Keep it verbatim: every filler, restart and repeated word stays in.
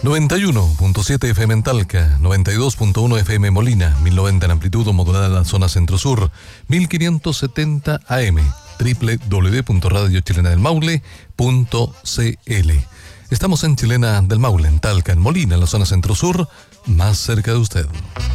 noventa y uno punto siete F M en Talca, noventa y dos punto uno F M Molina, mil noventa en amplitud modulada en la zona centro-sur, mil quinientos setenta A M, doble u doble u doble u punto radio chilena del maule punto c l. Estamos en Chilena del Maule, en Talca, en Molina, en la zona centro-sur, más cerca de usted.